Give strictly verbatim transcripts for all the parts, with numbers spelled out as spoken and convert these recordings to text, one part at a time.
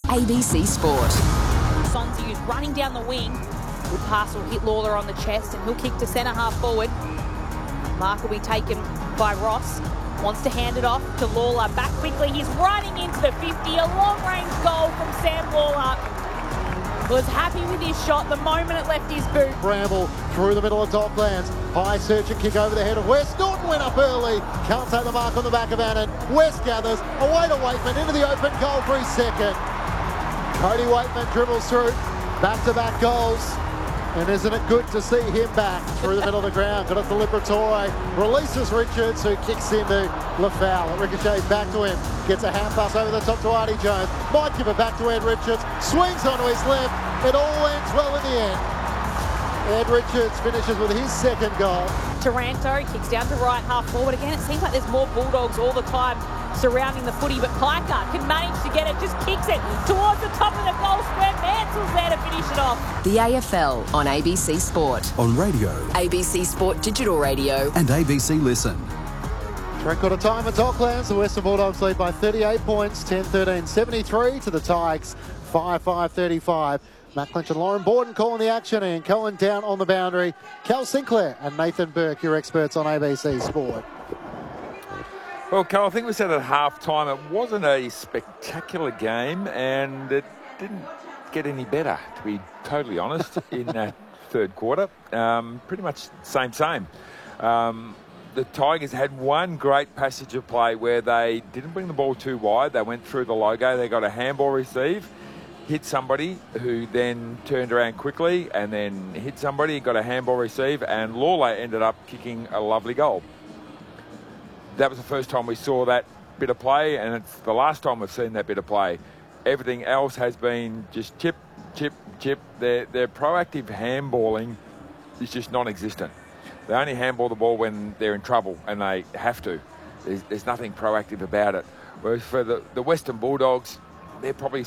A B C Sport. Sonzi is running down the wing. Good pass will hit Lawler on the chest and he'll kick to centre half forward. Mark will be taken by Ross. Wants to hand it off to Lawler. Back quickly. He's running into the fifty. A long-range goal from Sam Lawler. Was happy with his shot the moment it left his boot. Bramble through the middle of Docklands. High search and kick over the head of West. Norton went up early. Can't take the mark on the back of Annan. West gathers. Away to Waitman into the open goal for his second. Cody Waitman dribbles through. Back-to-back goals. And isn't it good to see him back through the middle of the ground? Got it to Liberatore. Releases Richards, who kicks into Lafau. It ricochets back to him. Gets a hand pass over the top to Artie Jones. Might give it back to Ed Richards. Swings onto his left. It all ends well in the end. Ed Richards finishes with his second goal. Taranto kicks down to right half forward. Again, it seems like there's more Bulldogs all the time surrounding the footy, but Piker can manage to get it, just kicks it towards the top of the goal square. Mansell's there to finish it off. The A F L on A B C Sport. On radio, A B C Sport Digital Radio. and A B C Listen. Three-quarter time at Docklands. The Western Bulldogs lead by thirty-eight points, ten thirteen seventy-three to the Tigers, five five thirty-five. Matt Clinch and Lauren Borden calling the action, and Cohen down on the boundary. Cal Sinclair and Nathan Burke, your experts on A B C Sport. Well, Cal, I think we said at half-time it wasn't a spectacular game, and it didn't get any better, to be totally honest, in that third quarter. Um, pretty much same, same. Um, the Tigers had one great passage of play where they didn't bring the ball too wide. They went through the logo. They got a handball receive, hit somebody who then turned around quickly and then hit somebody, got a handball receive, and Lawler ended up kicking a lovely goal. That was the first time we saw that bit of play, and it's the last time we've seen that bit of play. Everything else has been just chip, chip, chip. Their, their proactive handballing is just non-existent. They only handball the ball when they're in trouble, and they have to. There's, there's nothing proactive about it. Whereas for the, the Western Bulldogs, they're probably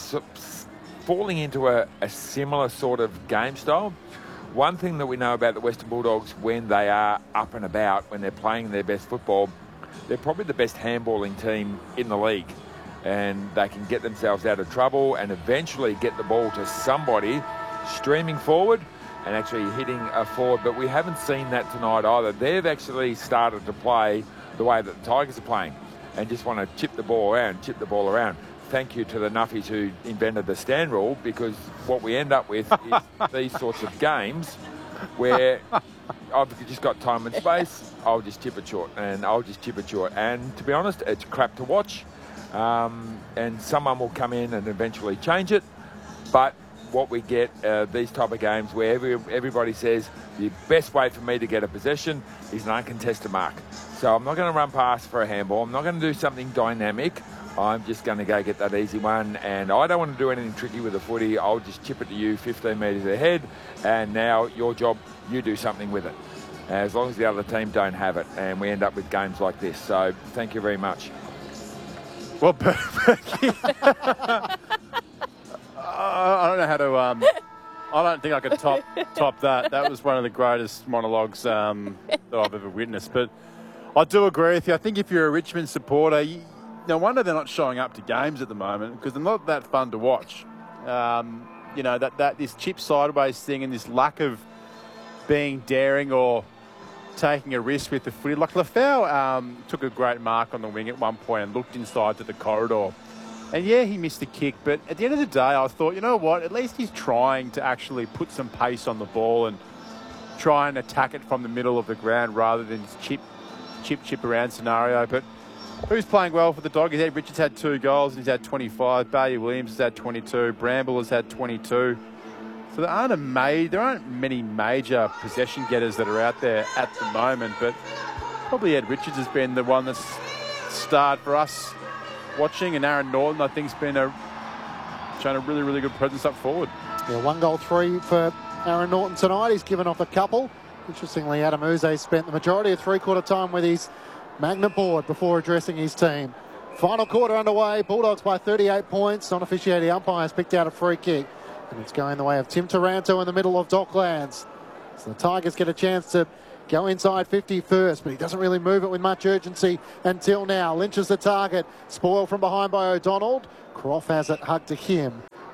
falling into a, a similar sort of game style. One thing that we know about the Western Bulldogs when they are up and about, when they're playing their best football, they're probably the best handballing team in the league, and they can get themselves out of trouble and eventually get the ball to somebody streaming forward and actually hitting a forward. But we haven't seen that tonight either. They've actually started to play the way that the Tigers are playing and just want to chip the ball around, chip the ball around. Thank you to the Nuffies who invented the stand rule, because what we end up with is these sorts of games where I've just got time and space, I'll just chip it short, and I'll just chip it short. And to be honest, it's crap to watch. Um, and someone will come in and eventually change it. But what we get, uh, these type of games where every, everybody says the best way for me to get a possession is an uncontested mark. So I'm not going to run past for a handball. I'm not going to do something dynamic. I'm just going to go get that easy one, and I don't want to do anything tricky with the footy. I'll just chip it to you fifteen metres ahead, and now your job, you do something with it, as long as the other team don't have it, and we end up with games like this. So thank you very much. Well, Becky, I don't know how to. Um, I don't think I could top top that. That was one of the greatest monologues um, that I've ever witnessed. But I do agree with you. I think if you're a Richmond supporter, you, no wonder they're not showing up to games at the moment, because they're not that fun to watch. Um, you know, that, that this chip sideways thing and this lack of being daring or taking a risk with the footy. Like Lafau um, took a great mark on the wing at one point and looked inside to the corridor. And yeah, he missed the kick, but at the end of the day, I thought, you know what, at least he's trying to actually put some pace on the ball and try and attack it from the middle of the ground rather than chip, chip, chip around scenario. But who's playing well for the Doggies? Ed Richards had two goals and he's had twenty-five. Bailey Williams has had twenty-two. Bramble has had twenty-two. So there aren't a ma- there aren't many major possession getters that are out there at the moment, but probably Ed Richards has been the one that's starred for us watching, and Aaron Norton, I think, has been a shown a really, really good presence up forward. Yeah, one goal, three for Aaron Norton tonight. He's given off a couple. Interestingly, Adam Uze spent the majority of three-quarter time with his magnet board before addressing his team. Final quarter underway. Bulldogs by thirty-eight points. Non-officiating umpires picked out a free kick, and it's going the way of Tim Taranto in the middle of Docklands. So the Tigers get a chance to go inside fifty first, but he doesn't really move it with much urgency until now. Lynch is the target. Spoiled from behind by O'Donnell. Croft has it, hugged to him.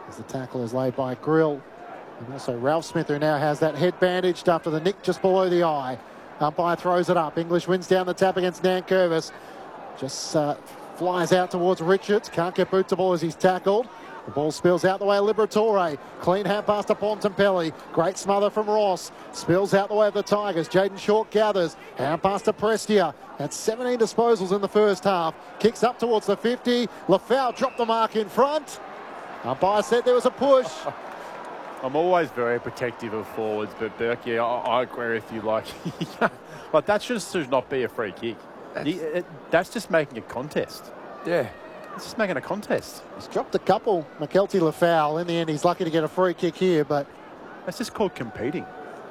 As the tackle is laid by Grill. And also Ralph Smith, who now has that head bandaged after the nick just below the eye. Umpire throws it up. English wins down the tap against Nankervis. Just uh, flies out towards Richards. Can't get boot to ball as he's tackled. The ball spills out the way of Liberatore. Clean hand pass to Bontempelli. Great smother from Ross. Spills out the way of the Tigers. Jaden Short gathers. Hand pass to Prestia. Had seventeen disposals in the first half. Kicks up towards the fifty. Lafau dropped the mark in front. Umpire said there was a push. I'm always very protective of forwards, but Burke, yeah, I, I agree with you. Like, like that should, should not be a free kick. That's, he, it, that's just making a contest. Yeah. It's just making a contest. He's dropped a couple. McKelty Lafau. In the end, he's lucky to get a free kick here, but that's just called competing.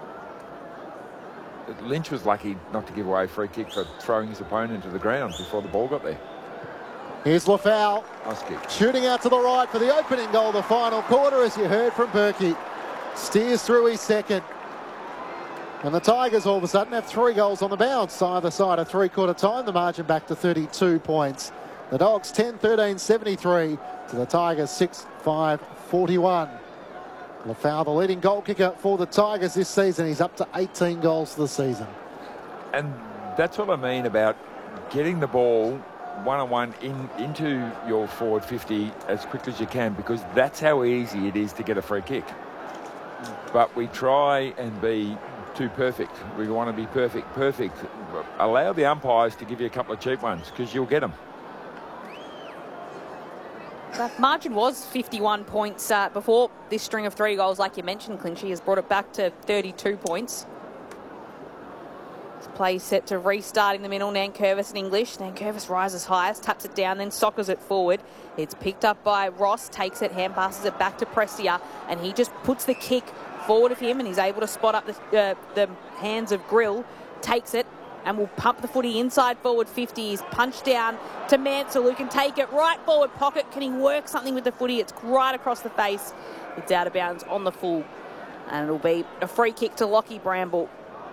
Lynch was lucky not to give away a free kick for throwing his opponent to the ground before the ball got there. Here's Lafau. Nice kick. Shooting out to the right for the opening goal of the final quarter, as you heard from Berkey. Steers through his second. And the Tigers all of a sudden have three goals on the bounce. Either side of three-quarter time, the margin back to thirty-two points. The Dogs ten thirteen seventy-three to the Tigers six five forty-one. Lafau, the leading goal kicker for the Tigers this season. He's up to eighteen goals for the season. And that's what I mean about getting the ball one-on-one in into your forward fifty as quickly as you can, because that's how easy it is to get a free kick. But we try and be too perfect. We want to be perfect, perfect. Allow the umpires to give you a couple of cheap ones, because you'll get them. The margin was fifty-one points uh, before this string of three goals, like you mentioned. Clinchy has brought it back to thirty-two points. Play set to restart in the middle. Nankervis and English. Nankervis rises highest, taps it down, then soccers it forward. It's picked up by Ross, takes it, hand passes it back to Prestia, and he just puts the kick forward of him, and he's able to spot up the, uh, the hands of Grill, takes it, and will pump the footy inside forward fifty. He's punched down to Mansell, who can take it right forward pocket. Can he work something with the footy? It's right across the face. It's out of bounds on the full, and it'll be a free kick to Lockie Bramble,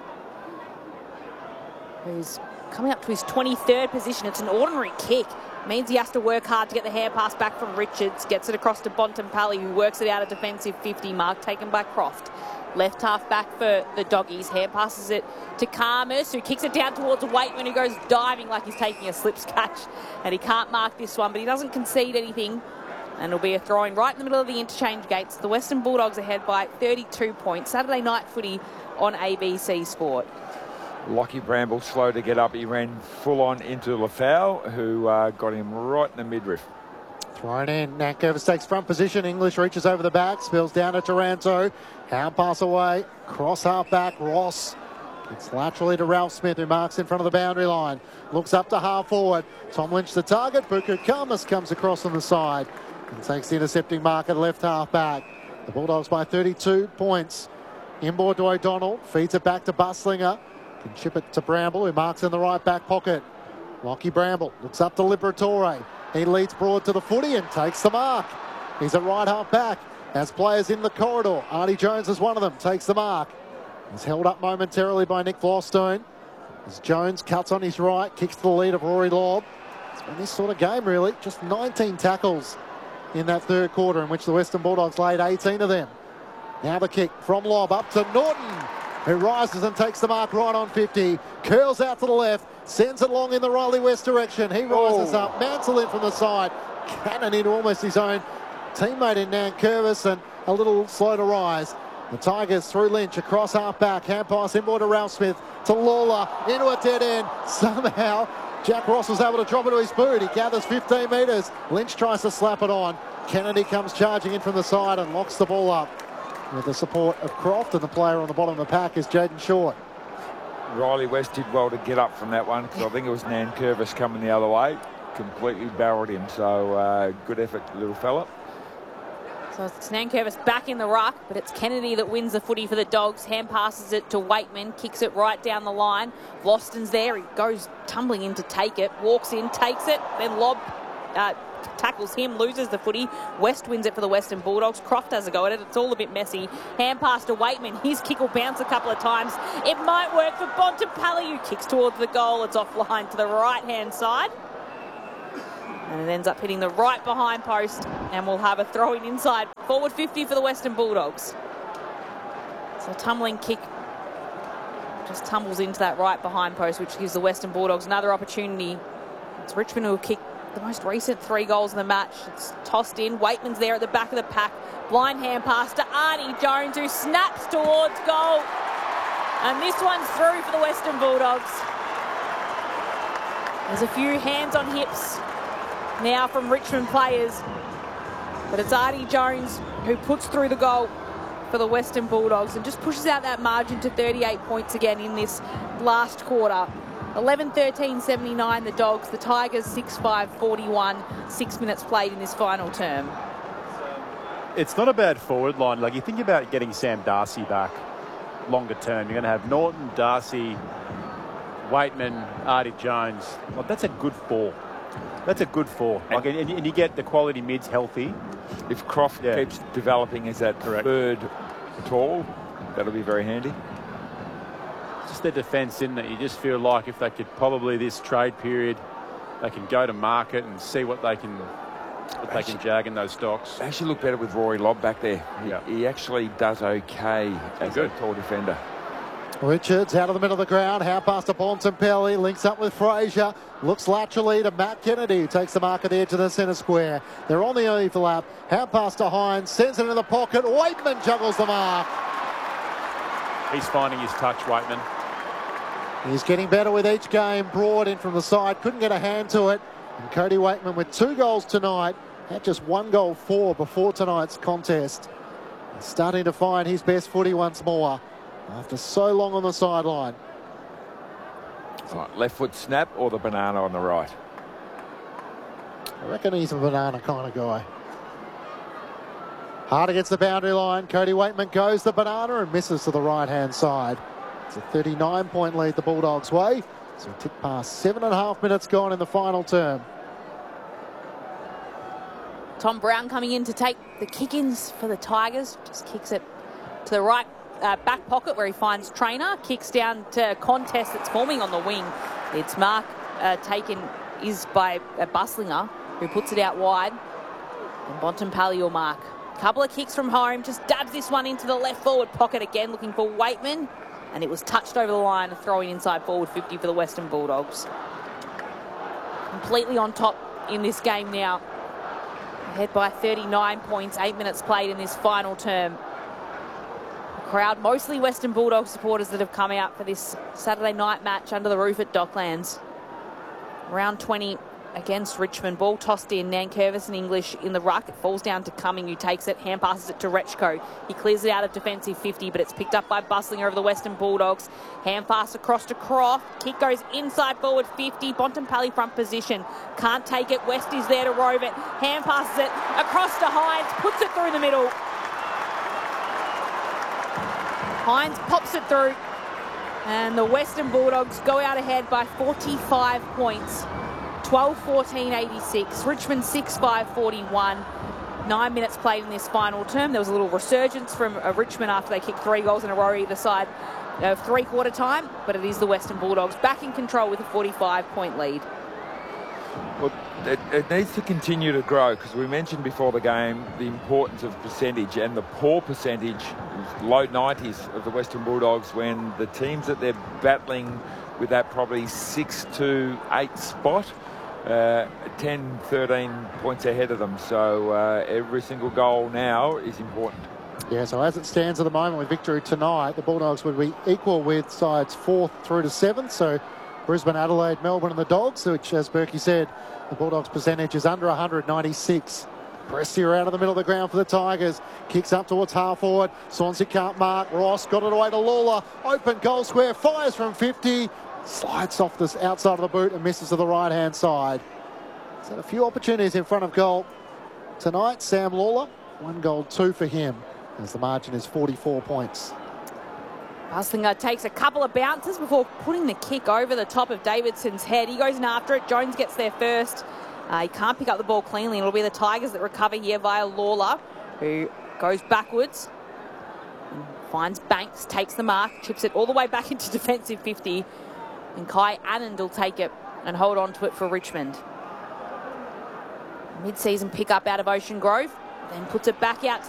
who's coming up to his twenty-third position. It's an ordinary kick. It means he has to work hard to get the hand pass back from Richards. Gets it across to Bontempelli, who works it out a defensive fifty mark, taken by Croft. Left half back for the Doggies. Hand passes it to Karmas, who kicks it down towards Waitman, who goes diving like he's taking a slips catch. And he can't mark this one, but he doesn't concede anything. And it'll be a throw-in right in the middle of the interchange gates. The Western Bulldogs ahead by thirty-two points. Saturday night footy on A B C Sport. Lockie Bramble slow to get up. He ran full on into Lafau, who uh, got him right in the midriff. Thrown in. Nankervis takes front position. English reaches over the back. Spills down to Taranto. Hand pass away. Cross half back. Ross. It's laterally to Ralph Smith, who marks in front of the boundary line. Looks up to half forward. Tom Lynch the target. Buku Karmas comes across on the side and takes the intercepting mark at left half back. The Bulldogs by thirty-two points. Inboard to O'Donnell. Feeds it back to Buslinger. Can chip it to Bramble, who marks in the right back pocket. Lockie Bramble looks up to Liberatore. He leads broad to the footy and takes the mark. He's a right half back. Has players in the corridor. Artie Jones is one of them. Takes the mark. He's held up momentarily by Nick Vlostone. As Jones cuts on his right, kicks to the lead of Rory Lobb. It's been this sort of game, really. Just nineteen tackles in that third quarter, in which the Western Bulldogs laid eighteen of them. Now the kick from Lobb up to Norton, who rises and takes the mark right on fifty. Curls out to the left, sends it long in the Riley West direction. He rises oh. up, Mansell in from the side, cannon into almost his own teammate in Nankervis, and a little slow to rise. The Tigers through Lynch, across half back, hand pass inboard to Ralph Smith, to Lawler, into a dead end. Somehow Jack Ross was able to drop it to his boot. He gathers fifteen metres. Lynch tries to slap it on. Kennedy comes charging in from the side and locks the ball up, with the support of Croft, and the player on the bottom of the pack is Jaden Short. Riley West did well to get up from that one, because I think it was Nankervis coming the other way. Completely barreled him, so uh, good effort, little fella. So it's Nankervis back in the ruck, but it's Kennedy that wins the footy for the Dogs. Hand passes it to Waitman, kicks it right down the line. Vloston's there, he goes tumbling in to take it, walks in, takes it, then Lobb uh, tackles him, loses the footy. West wins it for the Western Bulldogs. Croft has a go at it. It's all a bit messy. Hand pass to Waitman. His kick will bounce a couple of times. It might work for Bontempelli, who kicks towards the goal. It's offline to the right-hand side. And it ends up hitting the right behind post, and we'll have a throw-in inside. Forward fifty for the Western Bulldogs. So a tumbling kick just tumbles into that right behind post, which gives the Western Bulldogs another opportunity. It's Richmond who will kick the most recent three goals in the match. It's tossed in. Waitman's there at the back of the pack. Blind hand pass to Arnie Jones, who snaps towards goal. And this one's through for the Western Bulldogs. There's a few hands on hips now from Richmond players. But it's Arnie Jones who puts through the goal for the Western Bulldogs and just pushes out that margin to thirty-eight points again in this last quarter. eleven thirteen seventy-nine the Dogs, the Tigers six five forty-one, six minutes played in this final term. It's not a bad forward line. Like, you think about getting Sam Darcy back longer term. You're going to have Norton, Darcy, Waitman, Artie Jones. Like, that's a good four. That's a good four. Like, and, and you get the quality mids healthy. If Croft Yeah. keeps developing as that Correct. third tall, that'll be very handy. Just their defence, isn't it? You just feel like if they could probably this trade period, they can go to market and see what they can what they can jag in those stocks. They actually look better with Rory Lobb back there. He, Yeah. he actually does okay as Good. a tall defender. Richards out of the middle of the ground, hand pass to Bontempelli, links up with Fraser, looks laterally to Matt Kennedy, who takes the mark at the edge of the centre square. They're on the overlap, hand pass to Hines, sends it into the pocket, Waitman juggles the mark. He's finding his touch, Waitman. He's getting better with each game, Broad in from the side, couldn't get a hand to it. And Cody Waitman with two goals tonight, had just one goal four before tonight's contest. He's starting to find his best footy once more after so long on the sideline. Right, left foot snap or the banana on the right? I reckon he's a banana kind of guy. Hard against the boundary line. Cody Waitman goes the banana and misses to the right-hand side. It's a thirty-nine point lead the Bulldogs' way. So we tick past seven and a half minutes gone in the final term. Tom Brown coming in to take the kick-ins for the Tigers. Just kicks it to the right uh, back pocket where he finds Trainer. Kicks down to Contest that's forming on the wing. Its mark uh, taken is by uh, Buslinger, who puts it out wide. And Bontempelli will mark. Couple of kicks from home. Just dabs this one into the left forward pocket again, looking for Waitman. And it was touched over the line, throwing inside forward fifty for the Western Bulldogs. Completely on top in this game now. Ahead by thirty-nine points, eight minutes played in this final term. The crowd, mostly Western Bulldogs supporters that have come out for this Saturday night match under the roof at Docklands. Round twenty against Richmond. Ball tossed in. Nankervis and English in the ruck. It falls down to Cumming, who takes it. Hand passes it to Rechko. He clears it out of defensive fifty, but it's picked up by Buslinger of the Western Bulldogs. Hand pass across to Croft. Kick goes inside forward fifty. Bontempelli front position. Can't take it. West is there to rove it. Hand passes it across to Hines. Puts it through the middle. Hines pops it through. And the Western Bulldogs go out ahead by forty-five points. twelve fourteen eighty-six. Richmond six five forty-one. Nine minutes played in this final term. There was a little resurgence from uh, Richmond after they kicked three goals in a row either side of three-quarter time, but it is the Western Bulldogs back in control with a forty-five point lead. Well, it, it needs to continue to grow because we mentioned before the game the importance of percentage and the poor percentage, low nineties of the Western Bulldogs when the teams that they're battling with that probably six to eight spot, uh, ten, thirteen points ahead of them. So uh, every single goal now is important. Yeah, so as it stands at the moment with victory tonight, the Bulldogs would be equal with sides fourth through to seventh. So Brisbane, Adelaide, Melbourne and the Dogs, which, as Berkey said, the Bulldogs' percentage is under one ninety-six. Prestia out of the middle of the ground for the Tigers. Kicks up towards half forward. Swansea can't mark. Ross got it away to Lawler. Open goal square. Fires from fifty. Slides off this outside of the boot and misses to the right-hand side. He's had a few opportunities in front of goal tonight. Sam Lawler, one goal, two for him, as the margin is forty-four points. Buslinger takes a couple of bounces before putting the kick over the top of Davidson's head. He goes in after it. Jones gets there first. Uh, he can't pick up the ball cleanly. It'll be the Tigers that recover here via Lawler, who goes backwards. And finds Banks, takes the mark, chips it all the way back into defensive fifty. And Kai Anand will take it and hold on to it for Richmond. Mid-season pick-up out of Ocean Grove. Then puts it back out to